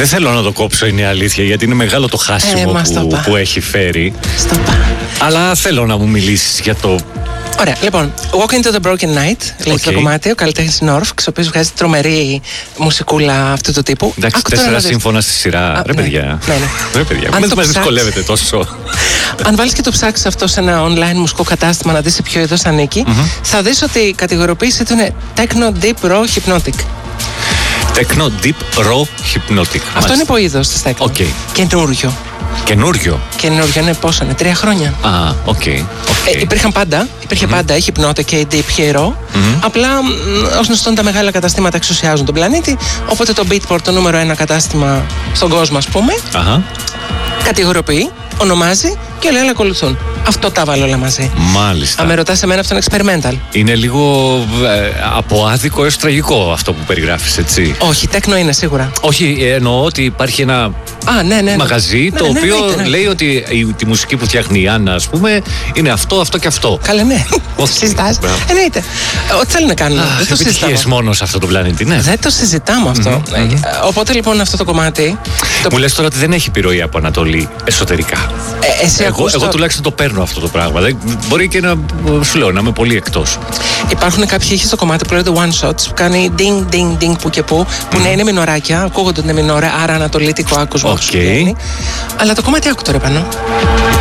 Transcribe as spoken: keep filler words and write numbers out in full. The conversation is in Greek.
Δεν θέλω να το κόψω, είναι η αλήθεια, γιατί είναι μεγάλο το χάσιμο ε, που, που έχει φέρει. Στο πά. Αλλά θέλω να μου μιλήσεις για το... Ωραία, λοιπόν, Walk into the Broken Night, λέει okay. το κομμάτι, ο καλλιτέχνης Νόρφξ, ο οποίος βγάζει τρομερή μουσικούλα αυτού του τύπου. Εντάξει, Άκου τέσσερα δεις... σύμφωνα στη σειρά. Α, ρε ναι, παιδιά. Ναι, ναι. Ρε παιδιά, μην μας δυσκολεύετε τόσο. Αν βάλεις και το ψάξεις αυτό σε ένα online μουσικό κατάστημα να δεις σε ποιο είδος ανήκει, mm-hmm. θα δεις ότι η κατηγοριοποίηση του είναι Techno Deep Raw Hypnotic. Techno Deep Raw Hypnotic. Αυτό Μάλιστα. είναι υποείδος της Techno. Okay. Καινούριο. Καινούριο. Καινούριο είναι πόσο είναι, τρία χρόνια. Α, οκ. Okay. Okay. Ε, υπήρχαν πάντα, υπήρχε mm-hmm. πάντα η Hypnotic και η Deep Hero. Mm-hmm. Απλά, ως γνωστόν, τα μεγάλα καταστήματα εξουσιάζουν τον πλανήτη. Οπότε το Beatport, το νούμερο ένα κατάστημα στον κόσμο, ας πούμε, uh-huh. κατηγοριοποιεί, ονομάζει και όλοι άλλοι ακολουθούν. Αυτό τα βάλω όλα μαζί. Μάλιστα. Αν με ρωτάς εμένα, αυτό είναι experimental. Είναι λίγο ε, από άδικο έως τραγικό αυτό που περιγράφεις, έτσι. Όχι, τέκνο είναι σίγουρα. Όχι, εννοώ ότι υπάρχει ένα Α, ναι, ναι, ναι. μαγαζί ναι, το ναι, οποίο ναι, ναι, ναι. λέει ότι η, τη μουσική που φτιάχνει η Άννα, ας πούμε, είναι αυτό, αυτό και αυτό. Καλά, ναι. Συζητάς. Εννοείται. Ό,τι θέλουν να κάνουν. Α, δεν το συζητάμε. μόνο σε αυτό το πλανήτη, ναι. Δεν το συζητάμε αυτό. Mm-hmm. Ε, οπότε λοιπόν αυτό το κομμάτι. Το... Μου λες τώρα ότι δεν έχει επιρροή από Ανατολή εσωτερικά. Ε, εσύ εγώ, εγώ το... τουλάχιστον το παίρνω αυτό το πράγμα. Δεν, μπορεί και να σου λέω να είμαι πολύ εκτός. Υπάρχουν κάποιοι ήχοι στο κομμάτι που λέγονται one shots που κάνει ding ding ding που και που, που mm. ναι, είναι μινωράκια, ακούγονται ότι είναι μινωρέ, άρα ανατολίτικο άκουσμα. Okay. Αλλά το κομμάτι άκου τώρα πάνω.